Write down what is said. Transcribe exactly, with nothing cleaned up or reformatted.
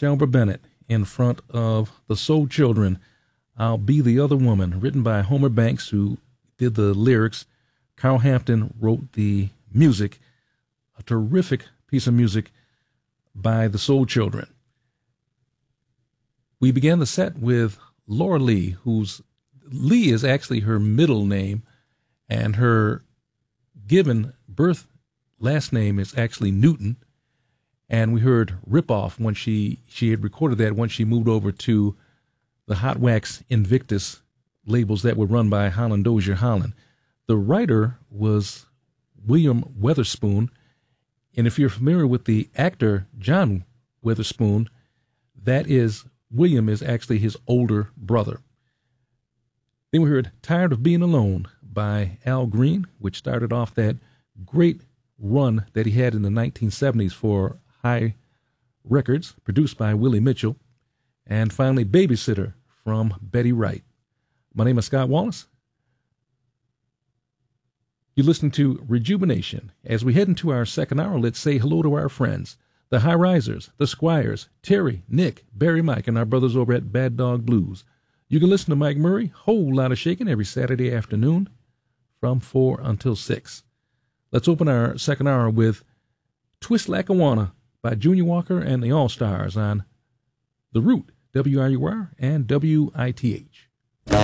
Shelba Bennett in front of the Soul Children, I'll Be the Other Woman, written by Homer Banks, who did the lyrics. Carl Hampton wrote the music, a terrific piece of music by the Soul Children. We began the set with Laura Lee, whose Lee is actually her middle name, and her given birth last name is actually Newton. And we heard Rip Off when she, she had recorded that when she moved over to the Hot Wax Invictus labels that were run by Holland Dozier Holland. The writer was William Weatherspoon, and if you're familiar with the actor John Witherspoon, that is, William is actually his older brother. Then we heard Tired of Being Alone by Al Green, which started off that great run that he had in the nineteen seventies for High Records, produced by Willie Mitchell. And finally, Babysitter from Betty Wright. My name is Scott Wallace. You listen to Rejuvenation. As we head into our second hour, let's say hello to our friends, the High Risers, the Squires, Terry, Nick, Barry, Mike, and our brothers over at Bad Dog Blues. You can listen to Mike Murray, Whole Lotta Shakin', every Saturday afternoon from four until six. Let's open our second hour with Twist Lackawanna by Junior Walker and the All-Stars on The Root, W I U R and W I T H.